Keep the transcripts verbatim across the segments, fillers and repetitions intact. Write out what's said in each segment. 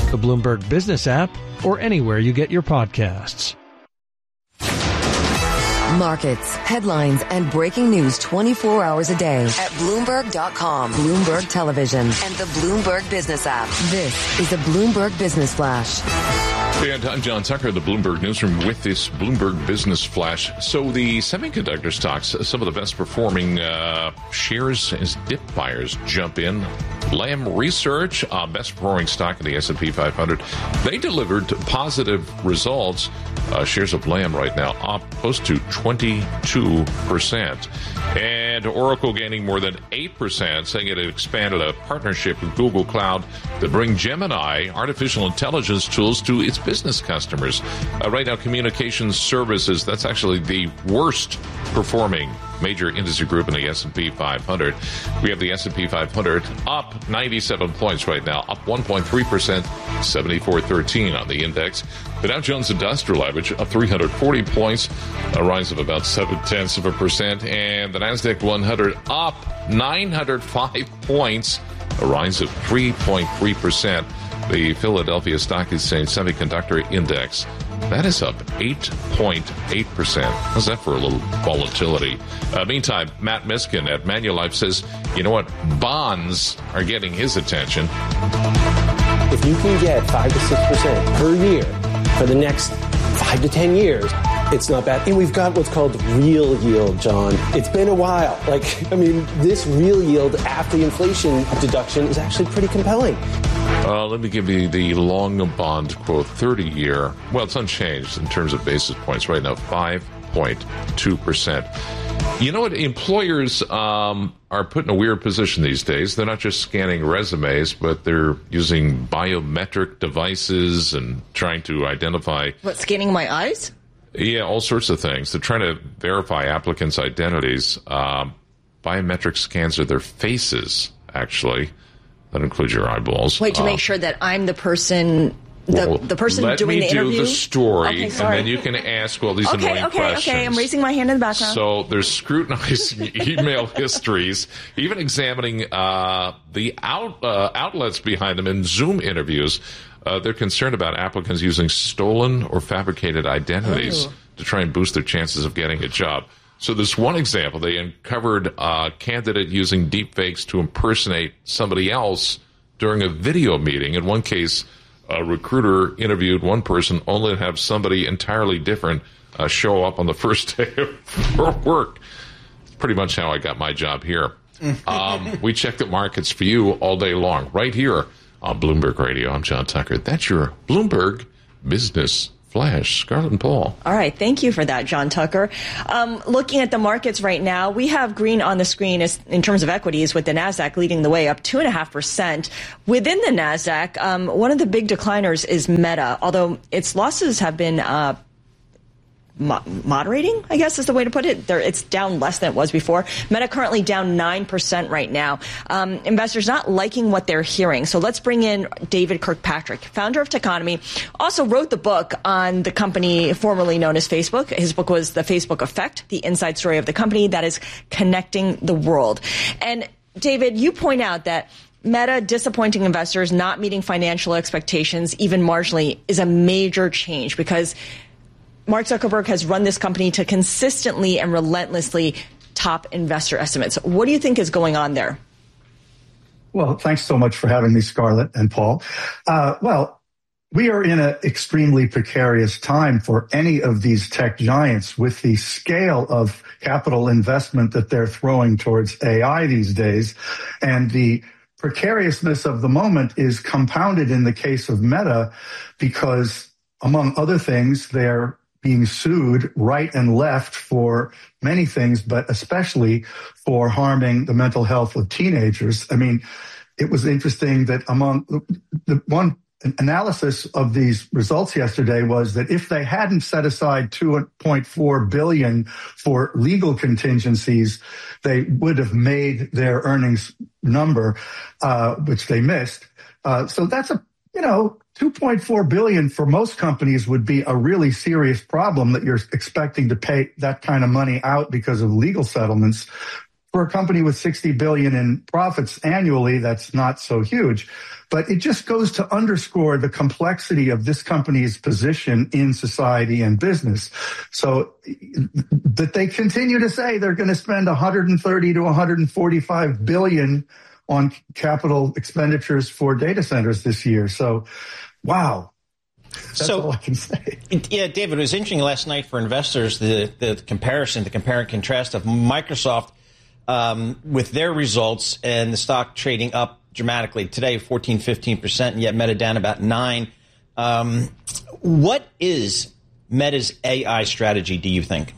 the Bloomberg Business app, or anywhere you get your podcasts. Markets, headlines, and breaking news twenty-four hours a day at Bloomberg dot com, Bloomberg Television, and the Bloomberg Business app. This is the Bloomberg Business Flash. And I'm John Tucker, the Bloomberg Newsroom, with this Bloomberg Business Flash. So the semiconductor stocks, some of the best performing uh, shares as dip buyers jump in. Lam Research, uh, best performing stock in the S and P five hundred. They delivered positive results. Uh, shares of Lam right now up close to twenty-two percent. And Oracle gaining more than eight percent, saying it had expanded a partnership with Google Cloud to bring Gemini artificial intelligence tools to its business customers. Uh, right now, communications services, that's actually the worst performing major industry group in the S and P five hundred. We have the S and P five hundred up ninety-seven points right now, up one point three percent, seventy-four thirteen on the index. The Dow Jones Industrial Average up three hundred forty points, a rise of about seven tenths of a percent, and the Nasdaq one hundred up nine hundred five points, a rise of three point three percent. The Philadelphia Stock Exchange Semiconductor Index, that is up eight point eight percent. How's that for a little volatility? Uh, meantime, Matt Miskin at Manulife says, you know what, bonds are getting his attention. If you can get five to six percent per year for the next five to ten years, it's not bad. And we've got what's called real yield, John. It's been a while. Like, I mean, this real yield after the inflation deduction is actually pretty compelling. Uh, let me give you the long bond quote, thirty-year. Well, it's unchanged in terms of basis points right now, five point two percent. You know what? Employers um, are put in a weird position these days. They're not just scanning resumes, but they're using biometric devices and trying to identify... What, scanning my eyes? Yeah, all sorts of things. They're trying to verify applicants' identities. Um, biometric scans of their faces, actually. That includes your eyeballs. Wait, to uh, make sure that I'm the person... The, well, the person let doing me the interview? do the story, okay, and sorry. then you can ask all these okay, annoying okay, questions. Okay, I'm raising my hand in the background. So they're scrutinizing email histories, even examining uh, the out, uh, outlets behind them in Zoom interviews. Uh, they're concerned about applicants using stolen or fabricated identities oh. to try and boost their chances of getting a job. So there's one example. They uncovered a candidate using deepfakes to impersonate somebody else during a video meeting. In one case, a recruiter interviewed one person only to have somebody entirely different uh, show up on the first day of work. It's pretty much how I got my job here. Um, we check the markets for you all day long, right here on Bloomberg Radio. I'm John Tucker. That's your Bloomberg Business Flash. Scarlett and Paul. All right. Thank you for that, John Tucker. Um, looking at the markets right now, we have green on the screen as, in terms of equities, with the NASDAQ leading the way up two point five percent. Within the NASDAQ, um, one of the big decliners is Meta, although its losses have been uh, mo- moderating, I guess is the way to put it. They're, it's down less than it was before. Meta currently down nine percent right now. Um, investors not liking what they're hearing. So let's bring in David Kirkpatrick, founder of Techonomy, also wrote the book on the company formerly known as Facebook. His book was The Facebook Effect, the inside story of the company that is connecting the world. And David, you point out that Meta disappointing investors, not meeting financial expectations, even marginally, is a major change because Mark Zuckerberg has run this company to consistently and relentlessly top investor estimates. What do you think is going on there? Well, thanks so much for having me, Scarlett and Paul. Uh, well, we are in an extremely precarious time for any of these tech giants with the scale of capital investment that they're throwing towards A I these days. And the precariousness of the moment is compounded in the case of Meta because, among other things, they're being sued right and left for many things, but especially for harming the mental health of teenagers. I mean, it was interesting that among the, the one analysis of these results yesterday was that if they hadn't set aside two point four billion dollars for legal contingencies, they would have made their earnings number, uh, which they missed. Uh, so that's a, you know, two point four billion dollars for most companies would be a really serious problem that you're expecting to pay that kind of money out because of legal settlements. for a company with sixty billion dollars in profits annually, that's not so huge. But it just goes to underscore the complexity of this company's position in society and business. So that they continue to say they're going to spend one hundred thirty to one hundred forty-five billion on capital expenditures for data centers this year. So, wow. That's so, all I can say. Yeah, David, it was interesting last night for investors, the, the comparison, the compare and contrast of Microsoft um, with their results and the stock trading up dramatically today, fourteen, fifteen percent, and yet Meta down about nine. Um, what is Meta's A I strategy, do you think?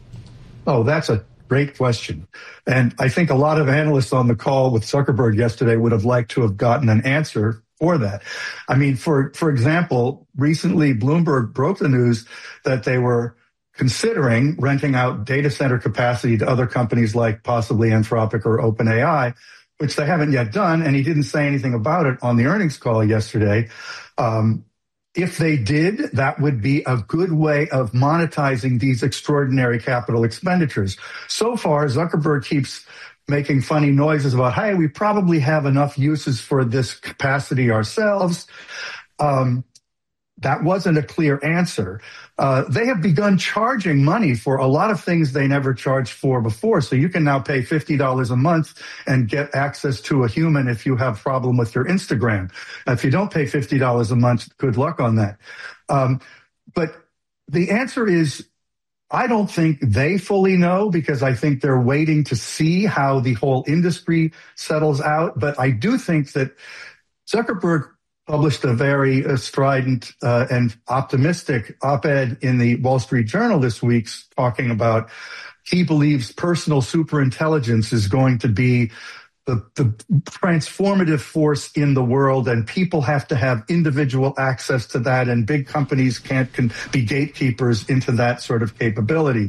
Oh, that's a great question. And I think a lot of analysts on the call with Zuckerberg yesterday would have liked to have gotten an answer for that. I mean, for, for example, recently Bloomberg broke the news that they were considering renting out data center capacity to other companies like possibly Anthropic or OpenAI, which they haven't yet done, and he didn't say anything about it on the earnings call yesterday. Um, if they did, that would be a good way of monetizing these extraordinary capital expenditures. So far, Zuckerberg keeps making funny noises about, hey, we probably have enough uses for this capacity ourselves. Um, that wasn't a clear answer. Uh, they have begun charging money for a lot of things they never charged for before. So you can now pay fifty dollars a month and get access to a human if you have a problem with your Instagram. If you don't pay fifty dollars a month, good luck on that. Um, but the answer is, I don't think they fully know, because I think they're waiting to see how the whole industry settles out. But I do think that Zuckerberg published a very uh, strident uh, and optimistic op-ed in the Wall Street Journal this week talking about he believes personal superintelligence is going to be the, the transformative force in the world, and people have to have individual access to that, and big companies can't can be gatekeepers into that sort of capability.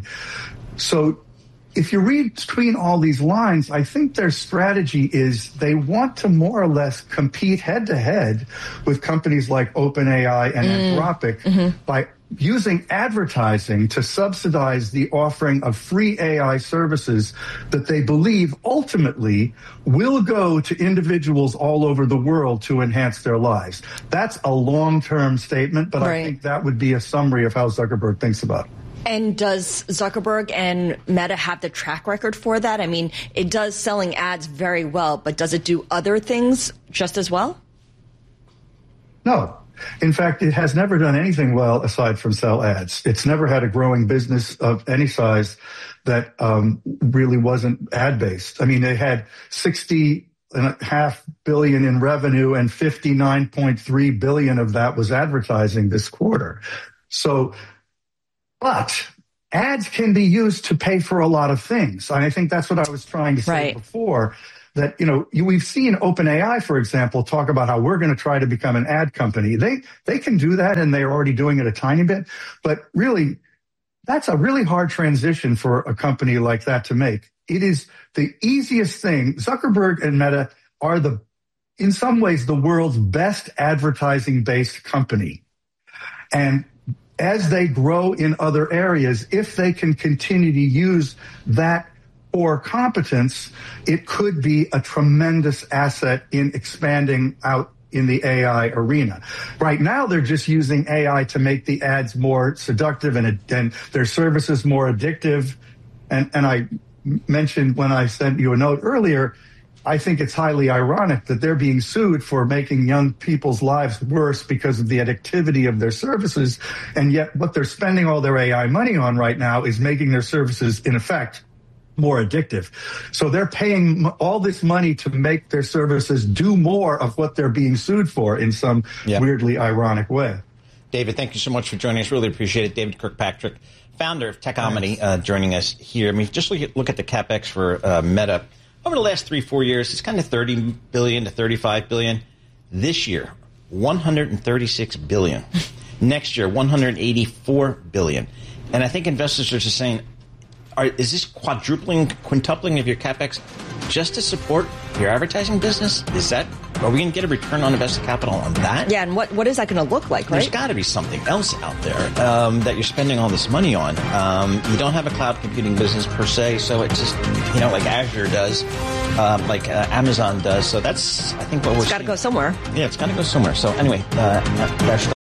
So if you read between all these lines, I think their strategy is they want to more or less compete head-to-head with companies like OpenAI and mm. Anthropic mm-hmm. by using advertising to subsidize the offering of free A I services that they believe ultimately will go to individuals all over the world to enhance their lives. That's a long-term statement, but right. I think that would be a summary of how Zuckerberg thinks about it. And does Zuckerberg and Meta have the track record for that? I mean, it does selling ads very well, but does it do other things just as well? No. In fact, it has never done anything well aside from sell ads. It's never had a growing business of any size that um, really wasn't ad-based. I mean, they had sixty and a half billion in revenue, and fifty-nine point three billion of that was advertising this quarter. So, but ads can be used to pay for a lot of things. And I think that's what I was trying to say right. before. That, you know, we've seen OpenAI, for example, talk about how we're going to try to become an ad company. They they can do that, and they're already doing it a tiny bit. But really, that's a really hard transition for a company like that to make. It is the easiest thing. Zuckerberg and Meta are, the, in some ways, the world's best advertising-based company. And as they grow in other areas, if they can continue to use that or competence, it could be a tremendous asset in expanding out in the A I arena. Right now, they're just using A I to make the ads more seductive and, and their services more addictive. And, and I mentioned when I sent you a note earlier, I think it's highly ironic that they're being sued for making young people's lives worse because of the addictivity of their services. And yet what they're spending all their A I money on right now is making their services, in effect, more addictive. So they're paying all this money to make their services do more of what they're being sued for in some yeah. weirdly ironic way. David, thank you so much for joining us. Really appreciate it. David Kirkpatrick, founder of Techomedy, uh, joining us here. I mean, just look at, look at the CapEx for uh, Meta. Over the last three, four years, it's kind of thirty billion to thirty-five billion. This year, one hundred thirty-six billion. Next year, one hundred eighty-four billion. And I think investors are just saying, Are, is this quadrupling, quintupling of your CapEx just to support your advertising business? Is that are we going to get a return on invested capital on that? Yeah, and what, what is that going to look like, right? There's got to be something else out there um, that you're spending all this money on. Um, you don't have a cloud computing business per se, so it just, you know, like Azure does, um, like uh, Amazon does. So that's, I think, what we're It's got to go somewhere. Yeah, it's got to go somewhere. So anyway, uh, that's